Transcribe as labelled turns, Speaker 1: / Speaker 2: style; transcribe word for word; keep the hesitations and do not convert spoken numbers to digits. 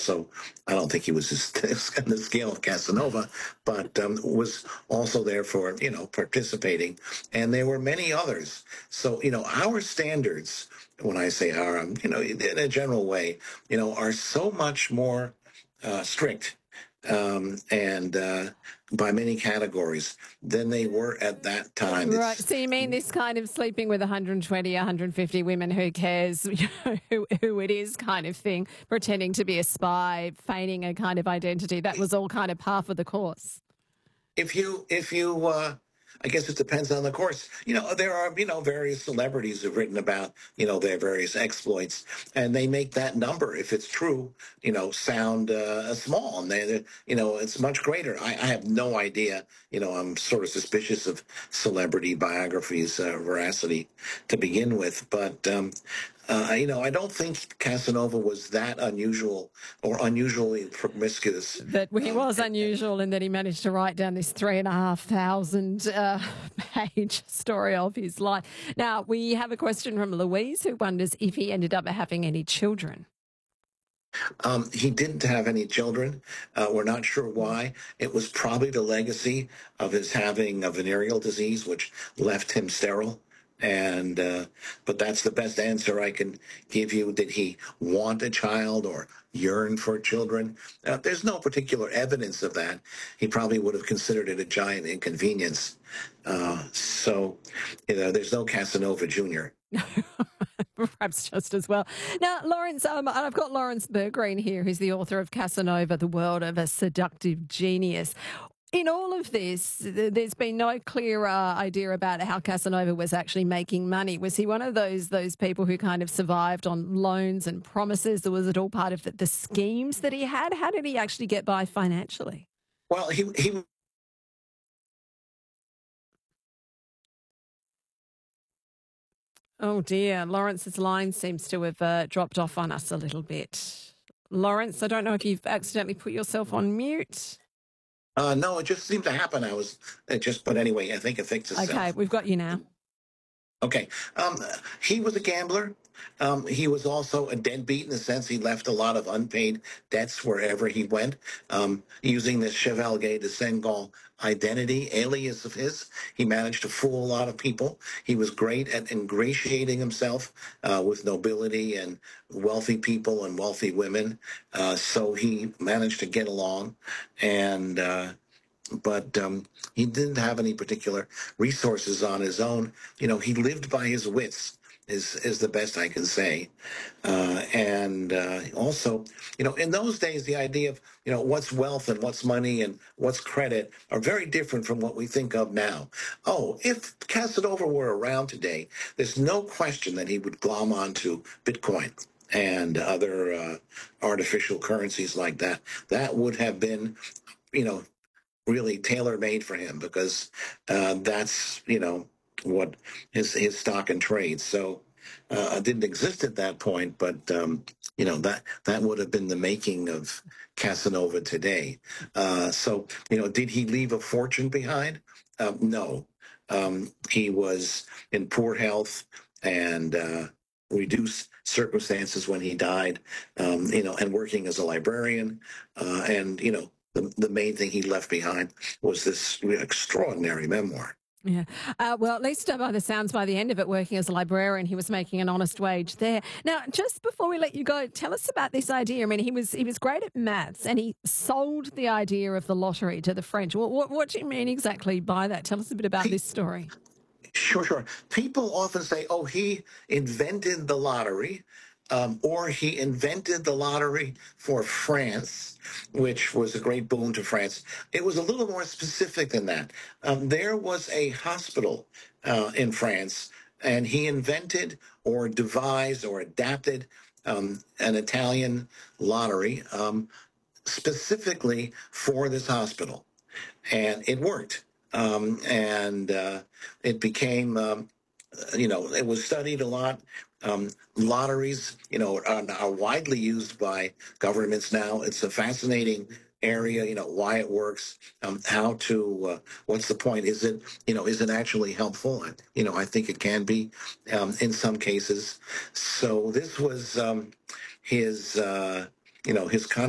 Speaker 1: also, I don't think he was just on the scale of Casanova, but um, was also there for, you know, participating. And there were many others. So, you know, our standards, when I say our, um, you know, in a general way, you know, are so much more uh, strict um, and uh, by many categories than they were at that time.
Speaker 2: Right.
Speaker 1: It's
Speaker 2: So you mean this kind of sleeping with one hundred twenty, one hundred fifty women, who cares you know, who, who it is kind of thing, pretending to be a spy, feigning a kind of identity, that was all kind of par for the course.
Speaker 1: if you if you uh I guess it depends on the course. You know, there are, you know, various celebrities who've written about, you know, their various exploits, and they make that number, if it's true, you know, sound uh, small. And they, they- you know, it's much greater. I, I have no idea. You know, I'm sort of suspicious of celebrity biographies' uh, veracity to begin with. But, um, uh, you know, I don't think Casanova was that unusual or unusually promiscuous.
Speaker 2: That he
Speaker 1: Um,
Speaker 2: was unusual in that he managed to write down this three and a half thousand uh, page story of his life. Now, we have a question from Louise who wonders if he ended up having any children.
Speaker 1: Um, he didn't have any children. Uh, we're not sure why. It was probably the legacy of his having a venereal disease, which left him sterile. And uh, but that's the best answer I can give you. Did he want a child or yearn for children? Uh, there's no particular evidence of that. He probably would have considered it a giant inconvenience. Uh, so, you know, there's no Casanova Junior
Speaker 2: Perhaps just as well. Now, Lawrence, um, and I've got Lawrence Bergreen here, who's the author of Casanova, The World of a Seductive Genius. In all of this, there's been no clear uh, idea about how Casanova was actually making money. Was he one of those those people who kind of survived on loans and promises, or was it all part of the, the schemes that he had? How did he actually get by financially?
Speaker 1: Well, he he
Speaker 2: Oh dear, Lawrence's line seems to have uh, dropped off on us a little bit. Lawrence, I don't know if you've accidentally put yourself on mute.
Speaker 1: Uh, no, it just seemed to happen. I was it just, but anyway, I think it fixed
Speaker 2: Okay,
Speaker 1: itself.
Speaker 2: we've got you now.
Speaker 1: Okay. Um, he was a gambler. Um, he was also a deadbeat in the sense he left a lot of unpaid debts wherever he went, um, using this Chevalier de Senghal identity, alias of his. He managed to fool a lot of people. He was great at ingratiating himself uh, with nobility and wealthy people and wealthy women. Uh, so he managed to get along. And, uh, but um, he didn't have any particular resources on his own. You know, he lived by his wits. Is is the best I can say, uh, and uh, also, you know, in those days, the idea of you know what's wealth and what's money and what's credit are very different from what we think of now. Oh, if Casanova were around today, there's no question that he would glom onto Bitcoin and other uh, artificial currencies like that. That would have been, you know, really tailor made for him because uh, that's you know what his his stock and trade. So uh, it didn't exist at that point, but um, you know that that would have been the making of Casanova today. Uh, so you know, did he leave a fortune behind? Um, no, um, he was in poor health and. Uh, reduced circumstances when he died, um, you know, and working as a librarian, uh, and you know, the, the main thing he left behind was this extraordinary memoir.
Speaker 2: Yeah. Uh, well, at least uh, by the sounds, by the end of it, working as a librarian, he was making an honest wage there. Now, just before we let you go, tell us about this idea. I mean, he was he was great at maths, and he sold the idea of the lottery to the French. What, what, what do you mean exactly by that? Tell us a bit about
Speaker 1: He,
Speaker 2: this story.
Speaker 1: Sure, sure. People often say, oh, he invented the lottery, um, or he invented the lottery for France, which was a great boon to France. It was a little more specific than that. Um, there was a hospital uh, in France, and he invented or devised or adapted um, an Italian lottery um, specifically for this hospital, and it worked. Um, and uh, it became, um, you know, it was studied a lot. Um, lotteries, you know, are, are widely used by governments now. It's a fascinating area, you know, why it works, um, how to, uh, what's the point? Is it, you know, is it actually helpful? You know, I think it can be um, in some cases. So this was um, his, uh, you know, his